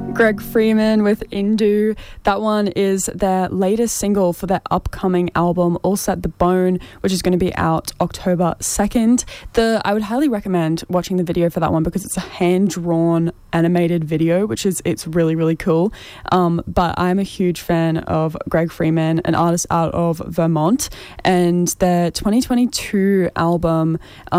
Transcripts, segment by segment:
Greg Freeman with Indu. That one is their latest single for their upcoming album, All Set the Bone, which is going to be out October 2nd. I would highly recommend watching the video for that one because it's a hand-drawn animated video, it's really, really cool. But I'm a huge fan of Greg Freeman, an artist out of Vermont, and their 2022 album,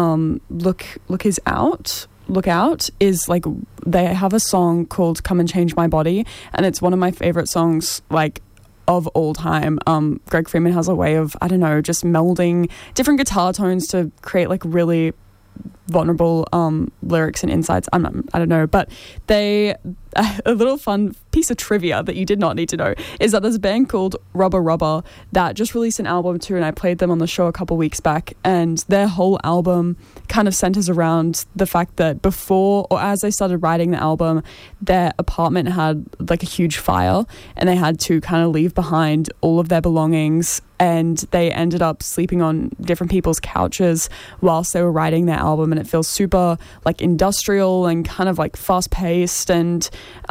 Look Out is like, they have a song called Come and Change My Body, and it's one of my favorite songs like of all time. Greg Freeman has a way of, I don't know, just melding different guitar tones to create like really vulnerable lyrics and insights. I don't know, but a little fun piece of trivia that you did not need to know is that there's a band called Rubber Rubber that just released an album too, and I played them on the show a couple weeks back, and their whole album kind of centers around the fact that before, or as they started writing the album, their apartment had like a huge fire and they had to kind of leave behind all of their belongings, and they ended up sleeping on different people's couches whilst they were writing their album, and it feels super like industrial and kind of like fast paced, and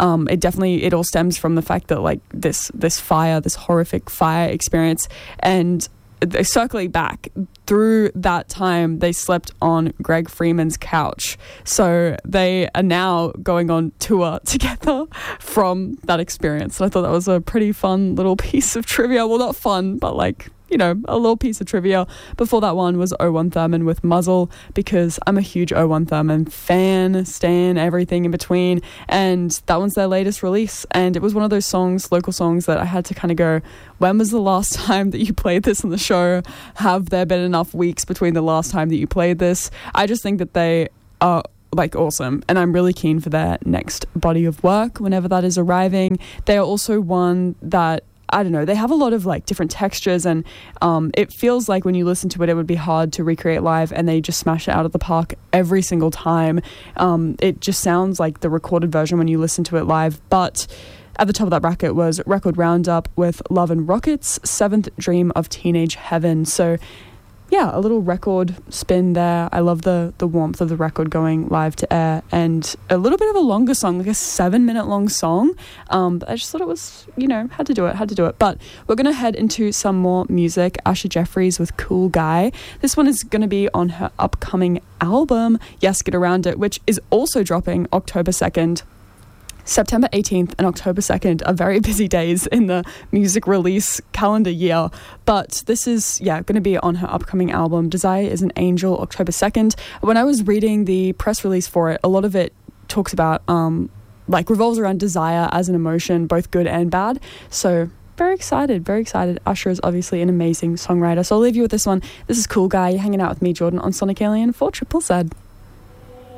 it all stems from the fact that like this horrific fire experience, and circling back through that time they slept on Greg Freeman's couch, so they are now going on tour together from that experience. And I thought that was a pretty fun little piece of trivia. Well, not fun, but like, you know, a little piece of trivia. Before that one was O1 Thurman with Muzzle, because I'm a huge O1 Thurman fan, stan, everything in between, and that one's their latest release. And it was one of those local songs that I had to kind of go, when was the last time that you played this on the show? Have there been enough weeks between the last time that you played this? I just think that they are like awesome, and I'm really keen for their next body of work whenever that is arriving. They are also one that, I don't know, they have a lot of like different textures, and it feels like when you listen to it, it would be hard to recreate live, and they just smash it out of the park every single time. It just sounds like the recorded version when you listen to it live. But at the top of that bracket was Record Roundup with Love and Rockets, Seventh Dream of Teenage Heaven. So yeah, a little record spin there. I love the warmth of the record going live to air, and a little bit of a longer song, like a 7-minute long song. But I just thought it was, you know, had to do it. But we're going to head into some more music. Asha Jeffries with Cool Guy. This one is going to be on her upcoming album, Yes, Get Around It, which is also dropping October 2nd. September 18th and October 2nd are very busy days in the music release calendar year, but this is going to be on her upcoming album, Desire is an Angel, October 2nd. When I was reading the press release for it, a lot of it talks about revolves around desire as an emotion, both good and bad. So very excited. Usher is obviously an amazing songwriter, so I'll leave you with this one. This is Cool Guy. You're hanging out with me, Jordan, on Sonic Alien for Triple Z.